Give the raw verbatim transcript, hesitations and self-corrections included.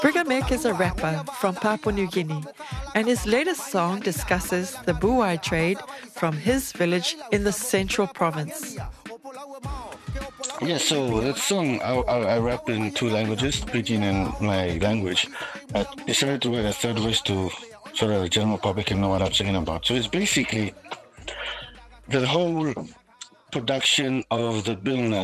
Brigamek is a rapper from Papua New Guinea, and his latest song discusses the buai trade from his village in the Central Province. Yeah, so that song, I, I, I rap in two languages, Pidgin and my language. I decided to write a third verse to so that the general public can know what I'm singing about. So it's basically the whole production of the Billnet